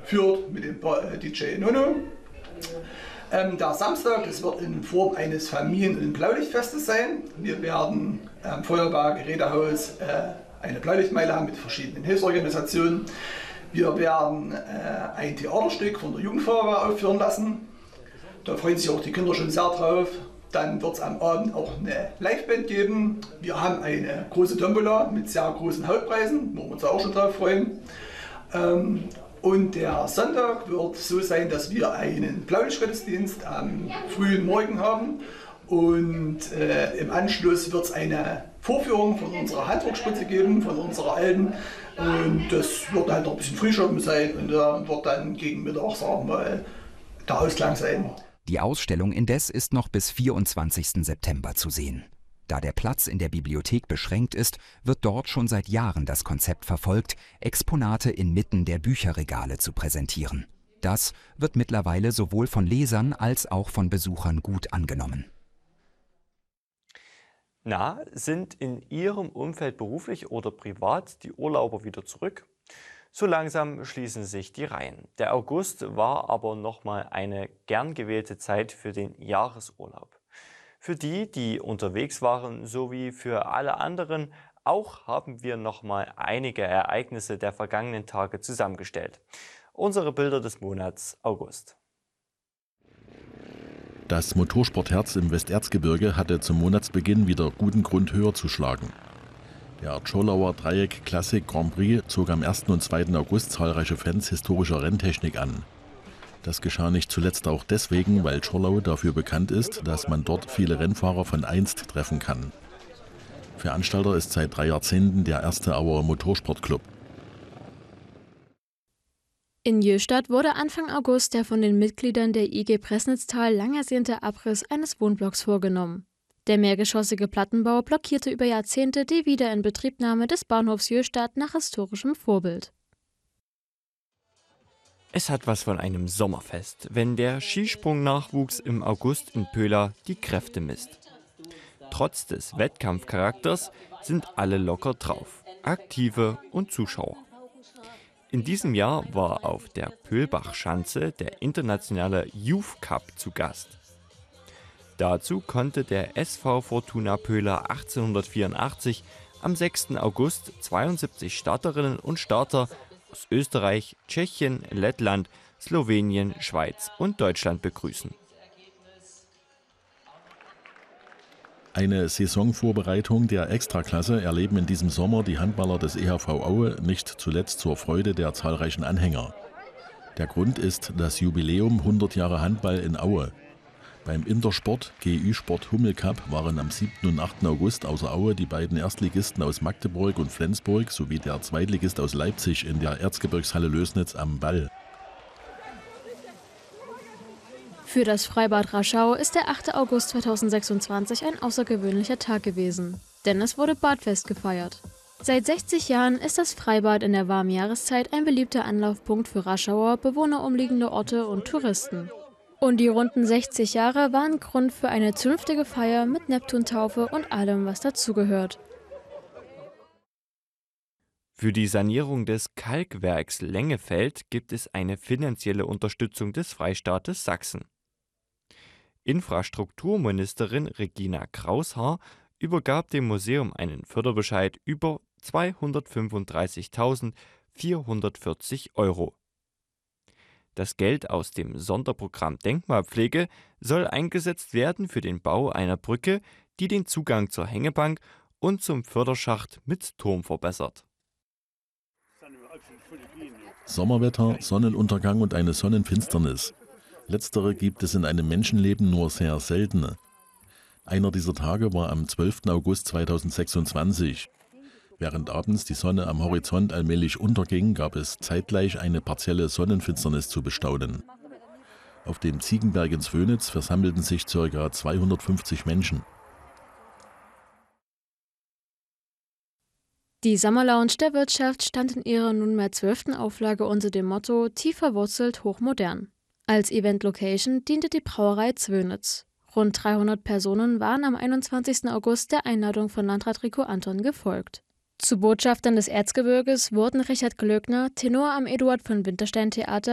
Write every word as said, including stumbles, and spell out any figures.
führt mit dem äh, D J Nono. Ähm, der Samstag, das wird in Form eines Familien- und Blaulichtfestes sein. Wir werden am Feuerberg Gerätehaus äh, eine Blaulichtmeile haben mit verschiedenen Hilfsorganisationen. Wir werden äh, ein Theaterstück von der Jugendfeuerwehr aufführen lassen. Da freuen sich auch die Kinder schon sehr drauf. Dann wird es am Abend auch eine Liveband geben. Wir haben eine große Tombola mit sehr großen Hauptpreisen, wo wir uns auch schon drauf freuen. Ähm, und der Sonntag wird so sein, dass wir einen Blaulichtgottesdienst am frühen Morgen haben. Und äh, im Anschluss wird es eine Vorführung von unserer Handwerksspritze geben, von unserer alten. Und das wird halt noch ein bisschen Frühschoppen sein und da wird dann gegen Mittag, sagen wir mal, der Ausklang sein. Die Ausstellung indes ist noch bis vierundzwanzigsten September zu sehen. Da der Platz in der Bibliothek beschränkt ist, wird dort schon seit Jahren das Konzept verfolgt, Exponate inmitten der Bücherregale zu präsentieren. Das wird mittlerweile sowohl von Lesern als auch von Besuchern gut angenommen. Na, sind in Ihrem Umfeld beruflich oder privat die Urlauber wieder zurück? So langsam schließen sich die Reihen. Der August war aber nochmal eine gern gewählte Zeit für den Jahresurlaub. Für die, die unterwegs waren, sowie für alle anderen, auch haben wir nochmal einige Ereignisse der vergangenen Tage zusammengestellt. Unsere Bilder des Monats August. Das Motorsportherz im Westerzgebirge hatte zum Monatsbeginn wieder guten Grund, höher zu schlagen. Der Tschorlauer Dreieck Classic Grand Prix zog am ersten und zweiten August zahlreiche Fans historischer Renntechnik an. Das geschah nicht zuletzt auch deswegen, weil Tschorlau dafür bekannt ist, dass man dort viele Rennfahrer von einst treffen kann. Veranstalter ist seit drei Jahrzehnten der erste Auer Motorsportclub. In Jöstadt wurde Anfang August der von den Mitgliedern der I G Pressnitztal lang ersehnte Abriss eines Wohnblocks vorgenommen. Der mehrgeschossige Plattenbau blockierte über Jahrzehnte die Wiederinbetriebnahme des Bahnhofs Jöstadt nach historischem Vorbild. Es hat was von einem Sommerfest, wenn der Skisprungnachwuchs im August in Pöhla die Kräfte misst. Trotz des Wettkampfcharakters sind alle locker drauf, Aktive und Zuschauer. In diesem Jahr war auf der Pöhlbach-Schanze der internationale Youth Cup zu Gast. Dazu konnte der S V Fortuna Pöhla achtzehnhundertvierundachtzig am sechsten August zweiundsiebzig Starterinnen und Starter aus Österreich, Tschechien, Lettland, Slowenien, Schweiz und Deutschland begrüßen. Eine Saisonvorbereitung der Extraklasse erleben in diesem Sommer die Handballer des E H V Aue nicht zuletzt zur Freude der zahlreichen Anhänger. Der Grund ist das Jubiläum hundert Jahre Handball in Aue. Beim Intersport G Ü-Sport Hummel Cup waren am siebten und achten August außer Aue die beiden Erstligisten aus Magdeburg und Flensburg sowie der Zweitligist aus Leipzig in der Erzgebirgshalle Lößnitz am Ball. Für das Freibad Raschau ist der achte August zweitausendsechsundzwanzig ein außergewöhnlicher Tag gewesen, denn es wurde Badfest gefeiert. Seit sechzig Jahren ist das Freibad in der warmen Jahreszeit ein beliebter Anlaufpunkt für Raschauer, Bewohner umliegender Orte und Touristen. Und die runden sechzig Jahre waren Grund für eine zünftige Feier mit Neptuntaufe und allem, was dazugehört. Für die Sanierung des Kalkwerks Lengefeld gibt es eine finanzielle Unterstützung des Freistaates Sachsen. Infrastrukturministerin Regina Kraushaar übergab dem Museum einen Förderbescheid über zweihundertfünfunddreißigtausendvierhundertvierzig Euro. Das Geld aus dem Sonderprogramm Denkmalpflege soll eingesetzt werden für den Bau einer Brücke, die den Zugang zur Hängebank und zum Förderschacht mit Turm verbessert. Sommerwetter, Sonnenuntergang und eine Sonnenfinsternis. Letztere gibt es in einem Menschenleben nur sehr selten. Einer dieser Tage war am zwölften August zweitausendsechsundzwanzig. Während abends die Sonne am Horizont allmählich unterging, gab es zeitgleich eine partielle Sonnenfinsternis zu bestaunen. Auf dem Ziegenberg in Svönitz versammelten sich ca. zweihundertfünfzig Menschen. Die Sommerlounge der Wirtschaft stand in ihrer nunmehr zwölften Auflage unter dem Motto „Tief verwurzelt, hochmodern“. Als Event-Location diente die Brauerei Zwönitz. Rund dreihundert Personen waren am einundzwanzigsten August der Einladung von Landrat Rico Anton gefolgt. Zu Botschaftern des Erzgebirges wurden Richard Glöckner, Tenor am Eduard von Winterstein Theater,